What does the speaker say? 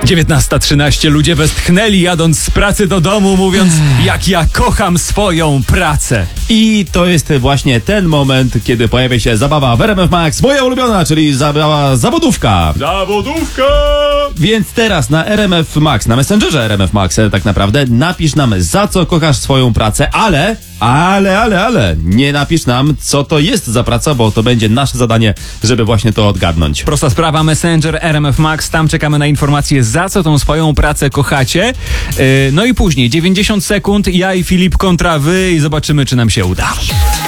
19:13. Ludzie westchnęli jadąc z pracy do domu, mówiąc, jak ja kocham swoją pracę. I to jest właśnie ten moment, kiedy pojawia się zabawa w RMF Max, moja ulubiona, czyli zabawa zawodówka. Zawodówka! Więc teraz na RMF Max, na Messengerze RMF Max tak naprawdę, napisz nam, za co kochasz swoją pracę, ale nie napisz nam, co to jest za praca, bo to będzie nasze zadanie, żeby właśnie to odgadnąć. Prosta sprawa, Messenger RMF Max, tam czekamy na informacje, za co tą swoją pracę kochacie. No i później 90 sekund, ja i Filip kontra wy i zobaczymy, czy nam się uda.